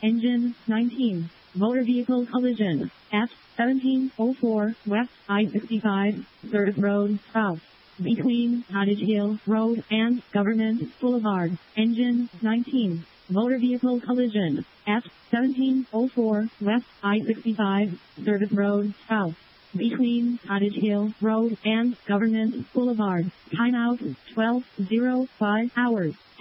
Engine 19. Motor vehicle collision at 1704 West I-65, Service Road South, between Cottage Hill Road and Government Boulevard. Engine 19. Motor vehicle collision at 1704 West I-65, Service Road South, between Cottage Hill Road and Government Boulevard. Timeout 12:05 hours.